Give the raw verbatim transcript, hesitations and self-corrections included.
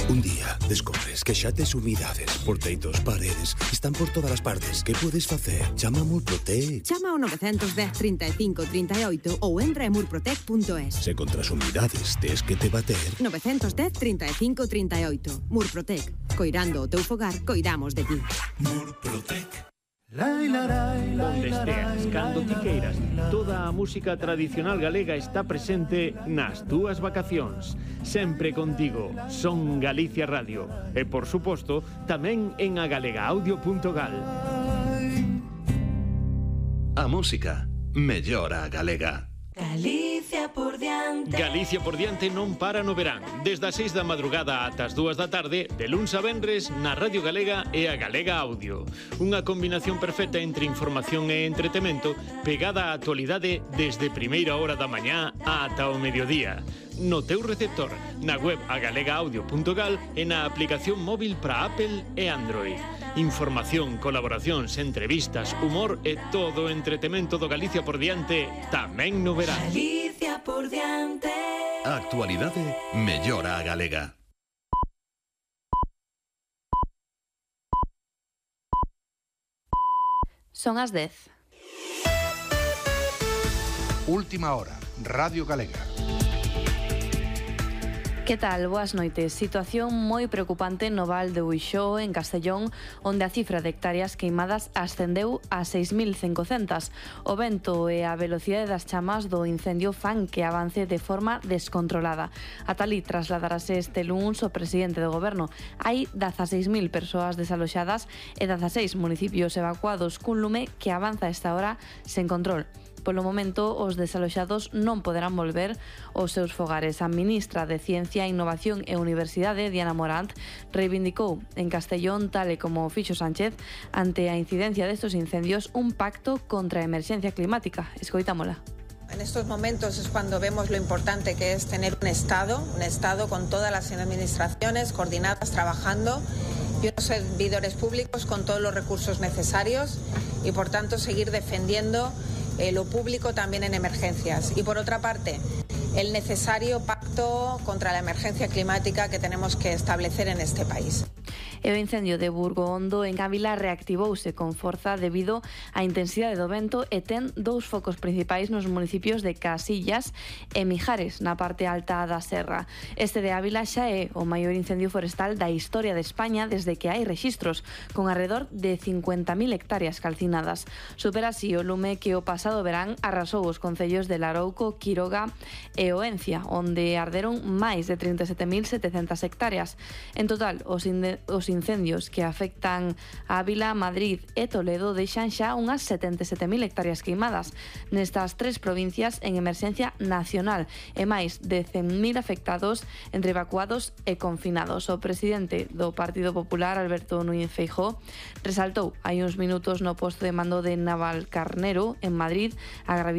Un día descobres que xa tes humidades por teitos, paredes, están por todas as partes. Que podes facer? Chama a Murprotec. Chama ao nove un cero, trinta e cinco, trinta e oito ou entra en murprotec punto es. Se contra as humidades tes que te bater. nove un cero, trinta e cinco, trinta e oito. Murprotec. Coirando o teu fogar, coidamos de ti. Murprotec. Onde esteas, cando ti queiras, toda a música tradicional galega está presente nas túas vacacións. Sempre contigo, Son Galicia Radio. E, por suposto, tamén en agalegaaudio punto gal. A música mellora a galega. Galicia por diante. Galicia por diante non para no verán. Desde as seis da madrugada ata as dúas da tarde, de luns a venres, na Radio Galega e a Galega Audio. Unha combinación perfecta entre información e entretemento, pegada á actualidade desde primeira hora da mañá ata o mediodía. No teu receptor, na web agalegaaudio punto gal e na aplicación móvil para Apple e Android. Información, colaboracións, entrevistas, humor e todo o entretemento do Galicia por diante tamén no verán. Galicia por diante. A actualidade mellora a galega. Son as dez. Última hora, Radio Galega. Que tal? Boas noites. Situación moi preocupante no Val de Uixó, en Castellón, onde a cifra de hectáreas queimadas ascendeu a seis mil cincocentas. O vento e a velocidade das chamas do incendio fan que avance de forma descontrolada. Ata alí trasladarase este luns o presidente do goberno. Hai dezaseis mil persoas desaloxadas e dezaseis municipios evacuados cun lume que avanza a esta hora sen control. Polo momento, os desaloxados non poderán volver aos seus fogares. A ministra de Ciencia, Innovación e Universidade, Diana Morant, reivindicou en Castellón, tal e como fixo Sánchez, ante a incidencia destos incendios, un pacto contra a emerxencia climática. Escoitámola. En estos momentos es cuando vemos lo importante que es tener un Estado, un Estado con todas las administraciones coordinadas, trabajando, y unos servidores públicos con todos los recursos necesarios y, por tanto, seguir defendiendo Eh, lo público también en emergencias. Y por otra parte, el necesario pacto contra la emergencia climática que tenemos que establecer en este país. E o incendio de Burgo Hondo en Ávila reactivouse con forza debido á intensidade do vento e ten dous focos principais nos municipios de Casillas e Mijares, na parte alta da serra. Este de Ávila xa é o maior incendio forestal da historia de España desde que hai rexistros, con alrededor de cincuenta mil hectáreas calcinadas. Supera así o lume que o pasado verán arrasou os concellos de Larouco, Quiroga e Oencia, onde arderon máis de trinta e sete mil setecentas hectáreas. En total, os, os incendios que afectan a Ávila, Madrid e Toledo deixan xa unhas setenta e sete mil hectáreas queimadas nestas tres provincias en emerxencia nacional e máis de cen mil afectados entre evacuados e confinados. O presidente do Partido Popular, Alberto Núñez Feijóo, resaltou hai uns minutos no posto de mando de Navalcarnero en Madrid a gravidade